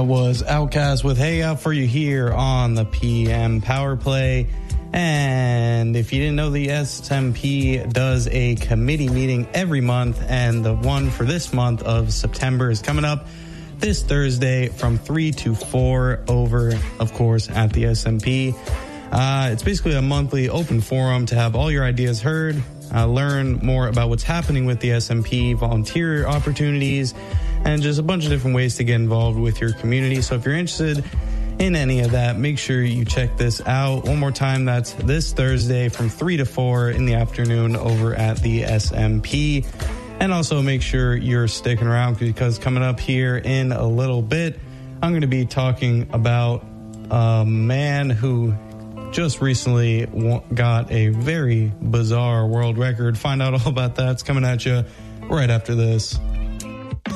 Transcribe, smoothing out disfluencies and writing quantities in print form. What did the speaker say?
That was Outkast with Hey Up For You here on the PM Power Play. And if you didn't know, the SMP does a committee meeting every month, and the one for this month of September is coming up this Thursday from 3 to 4 over, of course, at the SMP. It's basically a monthly open forum to have all your ideas heard, learn more about what's happening with the SMP, volunteer opportunities, and just a bunch of different ways to get involved with your community. So if you're interested in any of that, make sure you check this out. One more time, that's this Thursday from 3 to 4 in the afternoon over at the SMP. And also make sure you're sticking around, because coming up here in a little bit, I'm going to be talking about a man who just recently got a very bizarre world record. Find out all about that. It's coming at you right after this.